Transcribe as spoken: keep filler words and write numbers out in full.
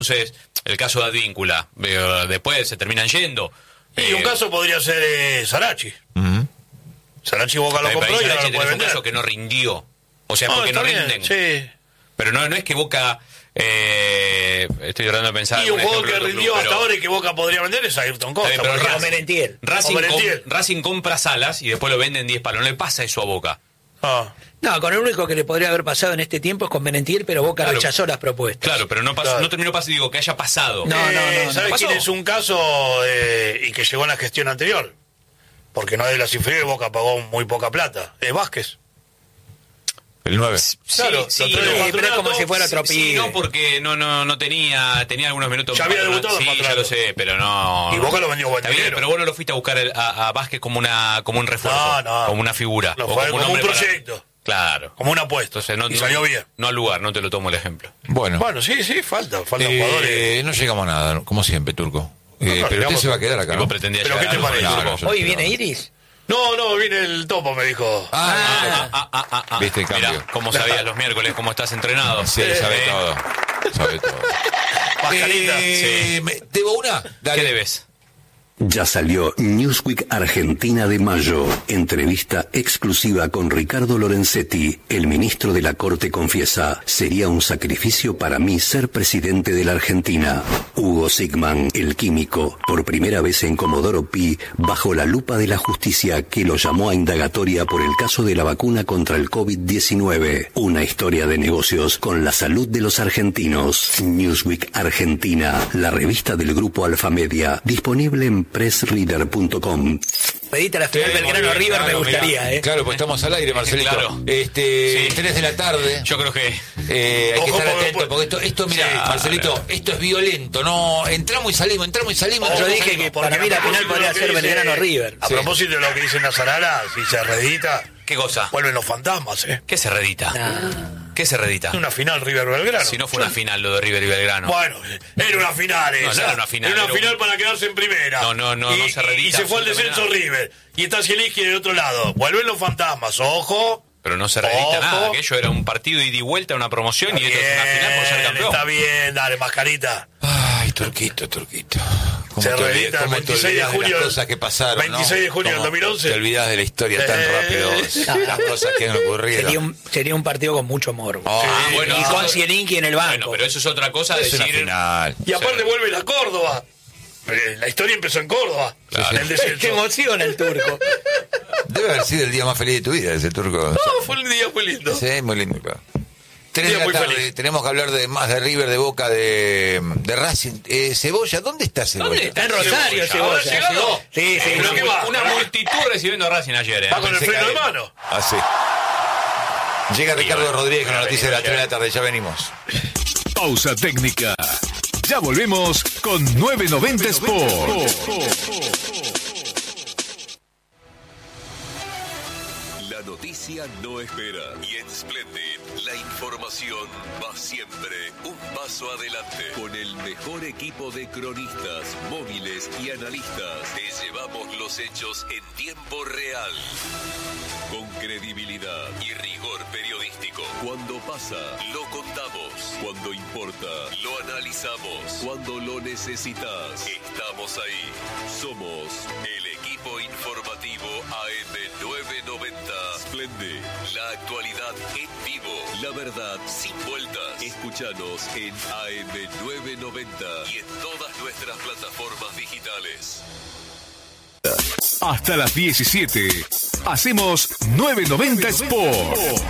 Entonces, el caso de Advíncula, eh, después se terminan yendo. Y eh, un caso podría ser eh, Sarachi. Uh-huh. Sarachi Boca lo compró y ahora lo puede un vender. caso que no rindió. O sea, No, porque no está bien, rinden. sí. Pero no, no es que Boca... Eh, estoy tratando de pensar... Y un jugador que ejemplo de otro rindió club, hasta pero- ahora y que Boca podría vender es Ayrton Costa. Está bien, pero por ejemplo. Racing, Racing, O Merentiel. com- Racing compra Salas y después lo venden diez palos. No le pasa eso a Boca. Ah. No, con el único que le podría haber pasado en este tiempo es con Merentiel, pero Boca Claro. rechazó las propuestas. Claro, pero no pasó, Claro. no terminó pasando, digo, que haya pasado. No, no, no, Eh, no. ¿Sabes pasó. quién es un caso eh, y que llegó en la gestión anterior? Porque no es de las inferiores, Boca pagó muy poca plata. Es Vázquez. El nueve. Claro, sí, lo trae sí, el pero es como patronato. si fuera otro Sí, pibe. no, porque no, no, no tenía, tenía algunos minutos. Ya en había Patronato. debutado en Sí, ya Patronato. lo sé, pero no. Y Boca lo vendió buen Está bien, dinero. pero vos no lo fuiste a buscar el- a, a Vázquez como una, como un refuerzo, No, no. como una figura, Lo o fue como un hombre para- proyecto. Claro. Como una apuesta. Entonces no, y no- salió bien. No al lugar, no te lo tomo el ejemplo. Bueno, Bueno, sí, sí, falta. Faltan eh, jugadores. no llegamos a nada, como siempre, Turco. Eh, no, pero usted llegamos- se va a quedar acá, ¿Y vos ¿no? pretendías ¿Pero llegar qué te a algo? parece? No, no, yo Hoy no viene esperaba. Iris. No, no, viene el topo, me dijo. Ah, Ah, ah, ah, ah, ah. Viste el cambio. Mirá, cómo sabías los miércoles, cómo estás entrenado. sí, Eh, sabe eh, todo. Sabe todo. Pascarita. Eh, me- ¿Debo una? Dale. ¿Qué debes? Ya salió Newsweek Argentina de mayo. Entrevista exclusiva con Ricardo Lorenzetti. El ministro de la Corte confiesa, sería un sacrificio para mí ser presidente de la Argentina. Hugo Sigman, el químico, por primera vez en Comodoro Pi, bajo la lupa de la justicia que lo llamó a indagatoria por el caso de la vacuna contra el COVID diecinueve. Una historia de negocios con la salud de los argentinos. Newsweek Argentina, la revista del grupo Alfamedia, disponible en press reader punto com. Pedite la final Sí, Belgrano muy bien, River, claro, me gustaría, mirá. ¿eh? Claro, pues estamos al aire, Marcelito. Claro. Este, Sí. tres de la tarde. Yo creo que... Eh, hay Ojo, que estar porque- atento, porque esto, esto mira, Sí, Marcelito, claro. esto es violento, no, entramos y salimos, entramos y salimos. Yo entramos y dije salimos. que Porque para mí a la final propósito de podría lo que ser dice- Belgrano River. A Sí. propósito de lo que dice Nazarala, si se redita, ¿Qué cosa? vuelven los fantasmas, ¿eh? ¿Qué se redita? Nah. ¿Qué se redita? Una final River-Belgrano. Si no fue una final lo de River y Belgrano. Bueno, era una final esa. No, no era una final, Era una era un- final para quedarse en primera. No, no, no, y, no se redita Y se fue al absolutamente descenso nada. River. Y está Zielinski del otro lado. Vuelven los fantasmas, ojo. Pero no se redita Ojo. nada. Aquello era un partido ida y vuelta, una promoción, y esto es una final por ser Bien, campeón. está bien, dale, mascarita. Ay, Turquito, Turquito. ¿Cómo Se te olvidas- redita el cómo te veintiséis de olvidás junio las cosas que pasaron, veintiséis ¿no? de junio del ¿Cómo dos mil once? Te olvidás de la historia tan Eh. rápido, las cosas que han ocurrido. Sería un, sería un partido con mucho morbo. Oh, Ah, bueno, y eso- con Zielinski en el banco. Bueno, pero eso es otra cosa, es una decir... final. Y aparte Sí. vuelve la Córdoba. Pero la historia empezó en Córdoba. Claro. El descenso. Qué emoción el turco. Debe haber sido el día más feliz de tu vida, ese Turco. No, fue un día muy lindo. Sí, muy lindo, claro. Tres Día de la muy tarde, feliz. tenemos que hablar de más de River, de Boca, de, de Racing. Eh, Cebolla, ¿dónde está Cebolla? ¿Dónde Está en Rosario, ¿Ahora Cebolla. llegó? Sí, sí, Una, sí. ¿qué va? una multitud recibiendo a Racing ayer, ¿eh? Va con el Pensé freno que- de mano. Ah, sí. Llega Ricardo bueno, Rodríguez con la bueno, noticia de las ya. tres de la tarde, ya venimos. Pausa técnica. Ya volvemos con nueve noventa Sport. La noticia no espera y en Splendid la información va siempre un paso adelante. Con el mejor equipo de cronistas, móviles y analistas, te llevamos los hechos en tiempo real. Con credibilidad y rigor periodístico. Cuando pasa, lo contamos. Cuando importa, lo analizamos. Cuando lo necesitas, estamos ahí. Somos el equipo informativo A M novecientos noventa. Splendid, la actualidad en vivo. La verdad sin vueltas. Escúchanos en A M novecientos noventa y en todas nuestras plataformas digitales. Hasta las diecisiete. Hacemos nueve noventa Sport.